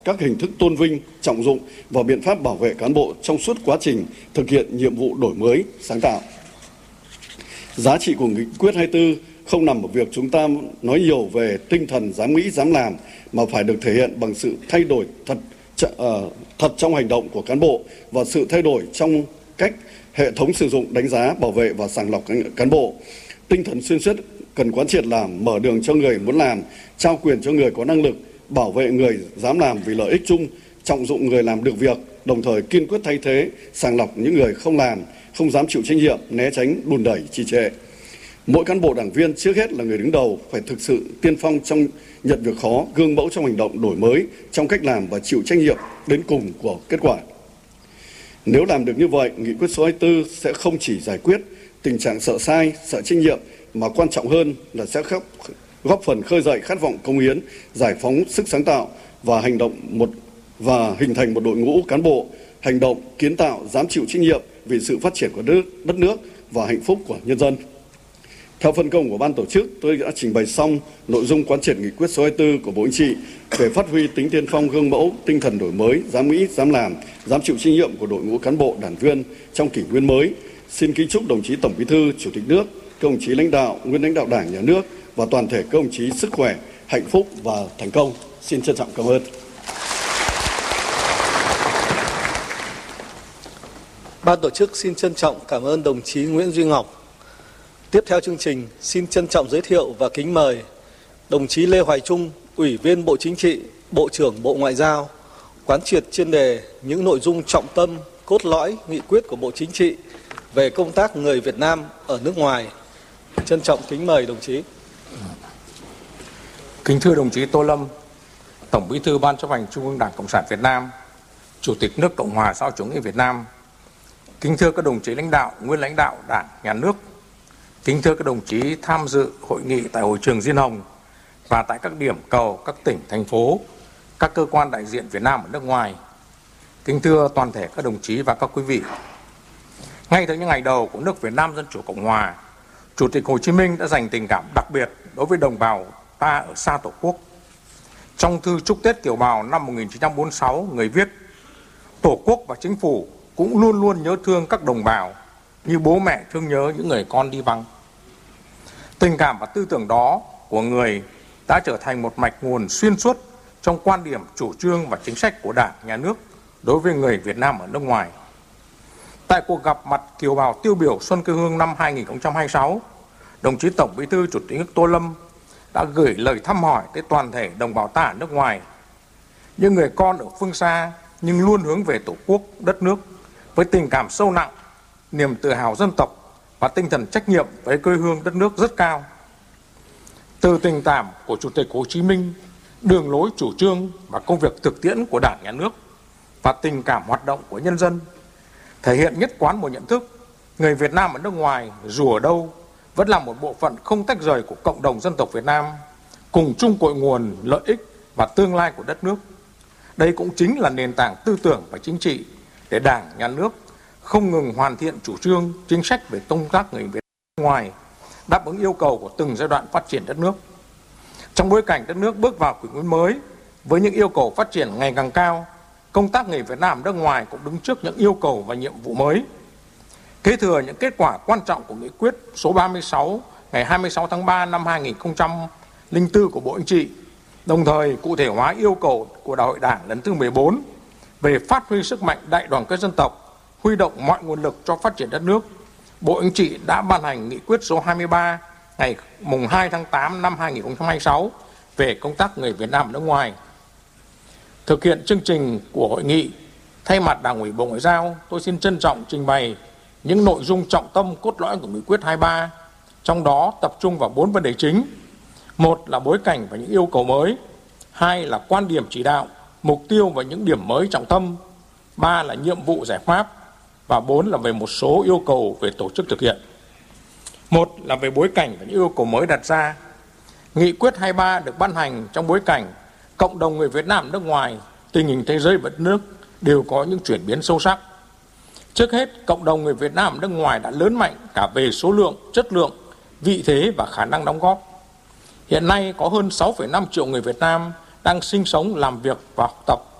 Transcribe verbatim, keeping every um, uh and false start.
các hình thức tôn vinh, trọng dụng và biện pháp bảo vệ cán bộ trong suốt quá trình thực hiện nhiệm vụ đổi mới, sáng tạo. Giá trị của nghị quyết hai mươi tư không nằm ở việc chúng ta nói nhiều về tinh thần dám nghĩ, dám làm, mà phải được thể hiện bằng sự thay đổi thật, uh, thật trong hành động của cán bộ và sự thay đổi trong cách hệ thống sử dụng, đánh giá, bảo vệ và sàng lọc cán bộ. Tinh thần xuyên suốt cần quán triệt là mở đường cho người muốn làm, trao quyền cho người có năng lực, bảo vệ người dám làm vì lợi ích chung, trọng dụng người làm được việc, đồng thời kiên quyết thay thế, sàng lọc những người không làm, không dám chịu trách nhiệm, né tránh, đùn đẩy, trì trệ. Mỗi cán bộ đảng viên trước hết là người đứng đầu phải thực sự tiên phong trong nhận việc khó, gương mẫu trong hành động đổi mới, trong cách làm và chịu trách nhiệm đến cùng của kết quả. Nếu làm được như vậy, nghị quyết số hai mươi tư sẽ không chỉ giải quyết tình trạng sợ sai, sợ trách nhiệm, mà quan trọng hơn là sẽ góp, góp phần khơi dậy khát vọng cống hiến, giải phóng sức sáng tạo và hành động một và hình thành một đội ngũ cán bộ hành động kiến tạo, dám chịu trách nhiệm vì sự phát triển của đất, đất nước và hạnh phúc của nhân dân. Theo phân công của ban tổ chức, tôi đã trình bày xong nội dung quán triệt nghị quyết số hai mươi tư của Bộ Chính trị về phát huy tính tiên phong, gương mẫu, tinh thần đổi mới, dám nghĩ, dám làm, dám chịu trách nhiệm của đội ngũ cán bộ đảng viên trong kỷ nguyên mới. Xin kính chúc đồng chí Tổng Bí thư, Chủ tịch nước, các đồng chí lãnh đạo, nguyên lãnh đạo Đảng, Nhà nước và toàn thể các đồng chí sức khỏe, hạnh phúc và thành công. Xin trân trọng cảm ơn. Ban tổ chức xin trân trọng cảm ơn đồng chí Nguyễn Duy Ngọc. Tiếp theo chương trình, xin trân trọng giới thiệu và kính mời đồng chí Lê Hoài Trung, Ủy viên Bộ Chính trị, Bộ trưởng Bộ Ngoại giao, quán triệt chuyên đề những nội dung trọng tâm, cốt lõi, nghị quyết của Bộ Chính trị về công tác người Việt Nam ở nước ngoài. Trân trọng kính mời đồng chí. Kính thưa đồng chí Tô Lâm, Tổng Bí thư Ban chấp hành Trung ương Đảng Cộng sản Việt Nam, Chủ tịch nước Cộng hòa xã hội chủ nghĩa Việt Nam. Kính thưa các đồng chí lãnh đạo, nguyên lãnh đạo Đảng, Nhà nước. Kính thưa các đồng chí tham dự hội nghị tại hội trường Diên Hồng và tại các điểm cầu, các tỉnh, thành phố, các cơ quan đại diện Việt Nam ở nước ngoài. Kính thưa toàn thể các đồng chí và các quý vị. Ngay từ những ngày đầu của nước Việt Nam Dân chủ Cộng hòa, Chủ tịch Hồ Chí Minh đã dành tình cảm đặc biệt đối với đồng bào ta ở xa Tổ quốc. Trong thư chúc Tết kiều bào năm một nghìn chín trăm bốn mươi sáu, người viết: Tổ quốc và chính phủ cũng luôn luôn nhớ thương các đồng bào như bố mẹ thương nhớ những người con đi vắng. Tình cảm và tư tưởng đó của người đã trở thành một mạch nguồn xuyên suốt trong quan điểm, chủ trương và chính sách của Đảng, Nhà nước đối với người Việt Nam ở nước ngoài. Tại cuộc gặp mặt kiều bào tiêu biểu Xuân Quê Hương năm hai nghìn không trăm hai mươi sáu, đồng chí Tổng Bí thư Chủ tịch nước Tô Lâm đã gửi lời thăm hỏi tới toàn thể đồng bào ta ở nước ngoài, những người con ở phương xa nhưng luôn hướng về Tổ quốc, đất nước với tình cảm sâu nặng, niềm tự hào dân tộc và tinh thần trách nhiệm với quê hương đất nước rất cao. Từ tình cảm của Chủ tịch Hồ Chí Minh, đường lối chủ trương và công việc thực tiễn của Đảng, Nhà nước và tình cảm hoạt động của nhân dân, thể hiện nhất quán một nhận thức người Việt Nam ở nước ngoài dù ở đâu vẫn là một bộ phận không tách rời của cộng đồng dân tộc Việt Nam, cùng chung cội nguồn lợi ích và tương lai của đất nước. Đây cũng chính là nền tảng tư tưởng và chính trị để Đảng, Nhà nước không ngừng hoàn thiện chủ trương, chính sách về công tác người Việt Nam ngoài, đáp ứng yêu cầu của từng giai đoạn phát triển đất nước. Trong bối cảnh đất nước bước vào kỷ nguyên mới với những yêu cầu phát triển ngày càng cao, công tác người Việt Nam nước ngoài cũng đứng trước những yêu cầu và nhiệm vụ mới. Kế thừa những kết quả quan trọng của nghị quyết số ba mươi sáu ngày hai mươi sáu tháng ba năm hai nghìn không trăm lẻ bốn của Bộ Chính trị, đồng thời cụ thể hóa yêu cầu của Đại hội Đảng lần thứ mười bốn về phát huy sức mạnh đại đoàn kết dân tộc, huy động mọi nguồn lực cho phát triển đất nước, Bộ Chính trị đã ban hành nghị quyết số hai mươi ba ngày mùng hai tháng tám năm hai nghìn không trăm hai mươi sáu về công tác người Việt Nam ở nước ngoài. Thực hiện chương trình của hội nghị, thay mặt Đảng ủy Bộ Ngoại giao, tôi xin trân trọng trình bày những nội dung trọng tâm cốt lõi của nghị quyết hai mươi ba, trong đó tập trung vào bốn vấn đề chính. Một là bối cảnh và những yêu cầu mới, hai là quan điểm chỉ đạo, mục tiêu và những điểm mới trọng tâm, ba là nhiệm vụ giải pháp và bốn là về một số yêu cầu về tổ chức thực hiện. Một là về bối cảnh và những yêu cầu mới đặt ra. Nghị quyết hai mươi ba được ban hành trong bối cảnh cộng đồng người Việt Nam nước ngoài, tình hình thế giới và đất nước đều có những chuyển biến sâu sắc. Trước hết, cộng đồng người Việt Nam nước ngoài đã lớn mạnh cả về số lượng, chất lượng, vị thế và khả năng đóng góp. Hiện nay có hơn sáu phẩy năm triệu người Việt Nam đang sinh sống, làm việc và học tập